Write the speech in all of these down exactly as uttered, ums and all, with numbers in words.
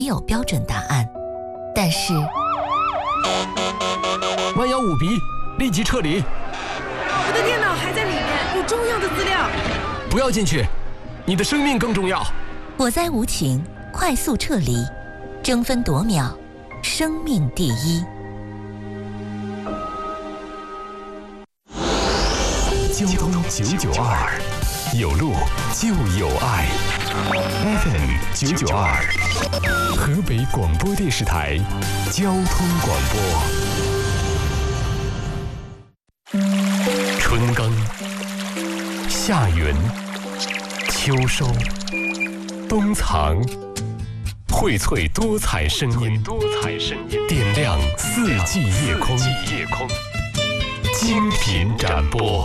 没有标准答案，但是弯腰五笔，立即撤离。 我的电脑还在里面，有重要的资料。 不要进去，你的生命更重要。 火灾无情，快速撤离，争分夺秒，生命第一。 交通九九二，有路就有爱。F M 九九二，河北广播电视台交通广播。春耕、夏耘、秋收、冬藏，荟萃多彩声音，多彩声音点亮四季夜空，夜空精品展播。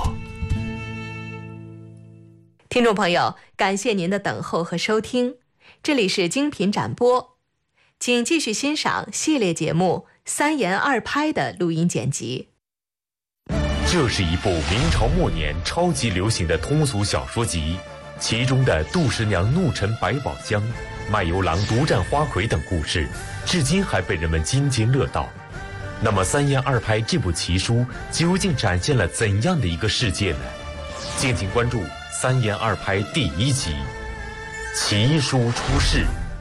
听众朋友，感谢您的等候和收听，这里是精品展播，请继续欣赏系列节目《三言二拍》的录音剪辑。 这是一部明朝末年超级流行的通俗小说集，其中的杜十娘怒沉百宝箱、卖油郎独占花魁等故事，至今还被人们津津乐道。那么《三言二拍》这部奇书究竟展现了怎样的一个世界呢？敬请关注《三言二拍》第一集《奇书出世》。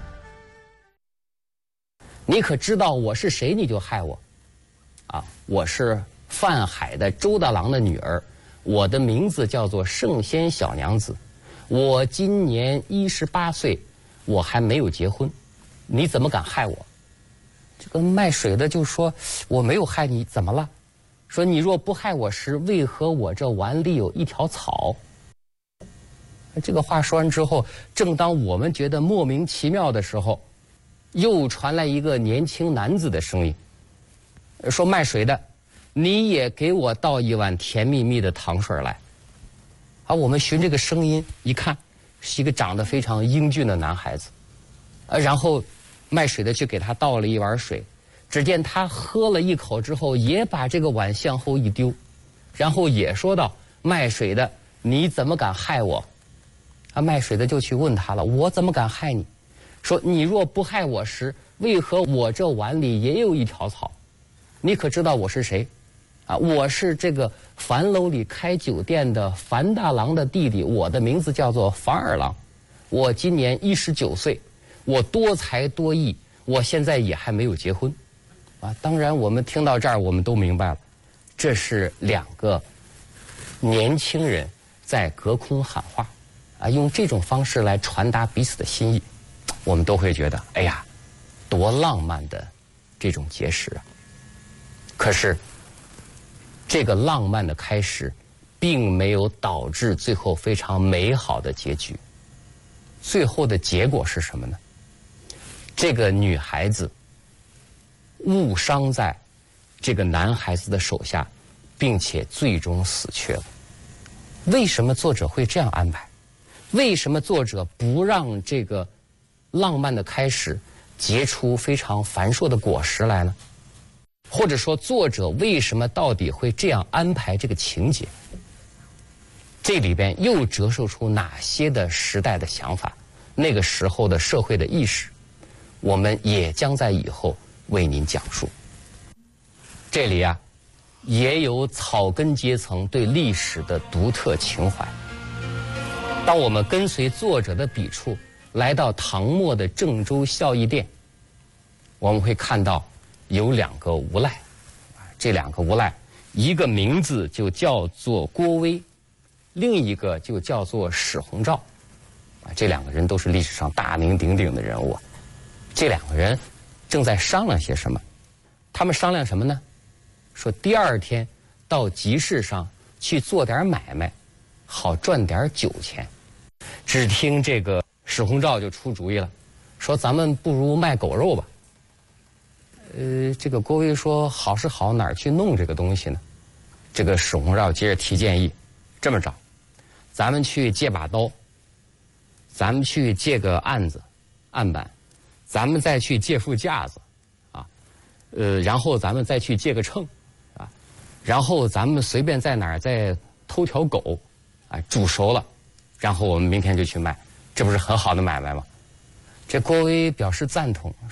你可知道我是谁？你就害我啊！我是范海的周大郎的女儿，我的名字叫做圣仙小娘子，我今年一十八岁，我还没有结婚，你怎么敢害我？这个卖水的就说我没有害你，怎么了？说你若不害我时，为何我这碗里有一条草？这个话说完之后，正当我们觉得莫名其妙的时候，又传来一个年轻男子的声音，说卖水的，你也给我倒一碗甜蜜蜜的糖水来。啊，我们循这个声音一看，是一个长得非常英俊的男孩子。啊，然后卖水的就给他倒了一碗水，只见他喝了一口之后，也把这个碗向后一丢，然后也说道：卖水的，你怎么敢害我？啊，卖水的就去问他了，我怎么敢害你？说你若不害我时，为何我这碗里也有一条草？你可知道我是谁？啊，我是这个樊楼里开酒店的樊大郎的弟弟，我的名字叫做樊二郎，我今年一十九岁，我多才多艺，我现在也还没有结婚。啊，当然我们听到这儿，我们都明白了，这是两个年轻人在隔空喊话，啊，用这种方式来传达彼此的心意，我们都会觉得，哎呀，多浪漫的这种结识啊！可是，这个浪漫的开始，并没有导致最后非常美好的结局。最后的结果是什么呢？这个女孩子误伤在这个男孩子的手下，并且最终死去了。为什么作者会这样安排？为什么作者不让这个浪漫的开始结出非常繁硕的果实来呢？或者说，作者为什么到底会这样安排这个情节？这里边又折射出哪些的时代的想法，那个时候的社会的意识，我们也将在以后为您讲述。这里啊，也有草根阶层对历史的独特情怀。当我们跟随作者的笔触来到唐末的郑州孝义殿，我们会看到有两个无赖，这两个无赖，一个名字就叫做郭威，另一个就叫做史鸿照。啊，这两个人都是历史上大名鼎鼎的人物。这两个人正在商量些什么？他们商量什么呢？说第二天到集市上去做点买卖，好赚点酒钱。只听这个史鸿照就出主意了，说咱们不如卖狗肉吧。呃，这个郭威说好是好，哪儿去弄这个东西呢？这个史鸿照接着提建议，这么着，咱们去借把刀，咱们去借个案子、案板，咱们再去借副架子，啊，呃，然后咱们再去借个秤，啊，然后咱们随便在哪儿再偷条狗，啊，煮熟了，然后我们明天就去卖，这不是很好的买卖吗？这郭威表示赞同，